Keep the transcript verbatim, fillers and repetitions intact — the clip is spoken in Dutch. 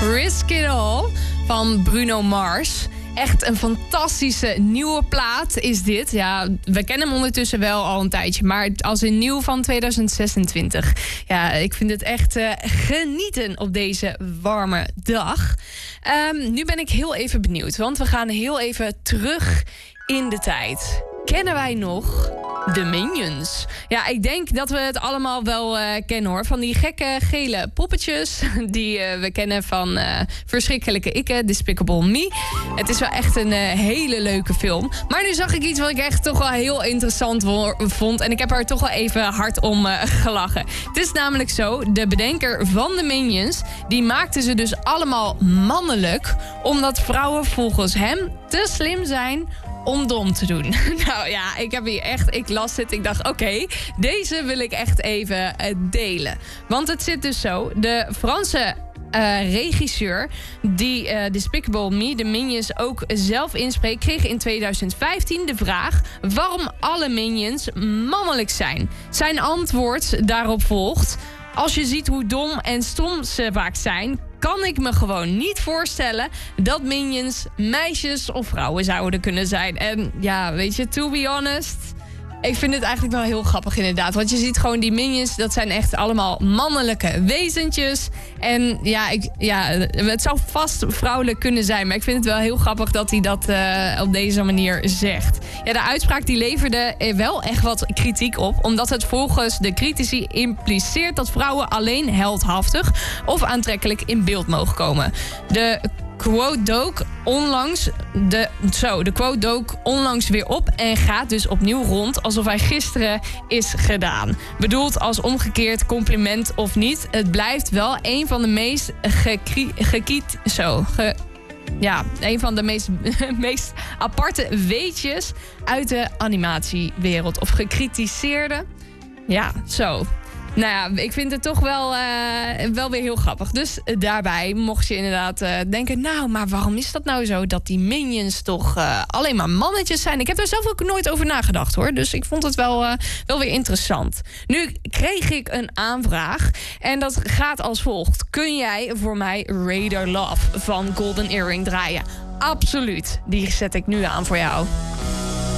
Risk It All van Bruno Mars. Echt een fantastische nieuwe plaat is dit. Ja, we kennen hem ondertussen wel al een tijdje, maar als een nieuw van tweeduizend zesentwintig. Ja, ik vind het echt uh, genieten op deze warme dag. Um, nu ben ik heel even benieuwd, want we gaan heel even terug in de tijd. Kennen wij nog de Minions? Ja, ik denk dat we het allemaal wel uh, kennen hoor. Van die gekke gele poppetjes die uh, we kennen van uh, Verschrikkelijke Ikke, Despicable Me. Het is wel echt een uh, hele leuke film. Maar nu zag ik iets wat ik echt toch wel heel interessant wo- vond. En ik heb er toch wel even hard om uh, gelachen. Het is namelijk zo, de bedenker van de Minions, die maakte ze dus allemaal mannelijk, omdat vrouwen volgens hem te slim zijn om dom te doen. Nou ja, ik heb hier echt, ik las dit, ik dacht oké, okay, deze wil ik echt even uh, delen. Want het zit dus zo, de Franse uh, regisseur die uh, Despicable Me, de Minions, ook zelf inspreekt, kreeg in tweeduizend vijftien de vraag waarom alle Minions mannelijk zijn. Zijn antwoord daarop volgt: als je ziet hoe dom en stom ze vaak zijn, kan ik me gewoon niet voorstellen dat Minions meisjes of vrouwen zouden kunnen zijn. En ja, weet je, to be honest, ik vind het eigenlijk wel heel grappig inderdaad. Want je ziet gewoon die Minions, dat zijn echt allemaal mannelijke wezentjes. En ja, ik, ja, het zou vast vrouwelijk kunnen zijn, maar ik vind het wel heel grappig dat hij dat uh, op deze manier zegt. Ja, de uitspraak die leverde wel echt wat kritiek op, omdat het volgens de critici impliceert dat vrouwen alleen heldhaftig of aantrekkelijk in beeld mogen komen. De quote dook onlangs de, zo, de quote dook onlangs weer op en gaat dus opnieuw rond alsof hij gisteren is gedaan. Bedoeld als omgekeerd compliment of niet, het blijft wel een van de meest gekri- gekiet, zo, ge, ja, een van de meest, meest aparte weetjes uit de animatiewereld. Of gekritiseerde. Ja, zo. Nou ja, ik vind het toch wel, uh, wel weer heel grappig. Dus uh, daarbij mocht je inderdaad uh, denken, nou, maar waarom is dat nou zo dat die Minions toch uh, alleen maar mannetjes zijn? Ik heb er zelf ook nooit over nagedacht hoor. Dus ik vond het wel, uh, wel weer interessant. Nu kreeg ik een aanvraag en dat gaat als volgt. Kun jij voor mij Radar Love van Golden Earring draaien? Absoluut. Die zet ik nu aan voor jou.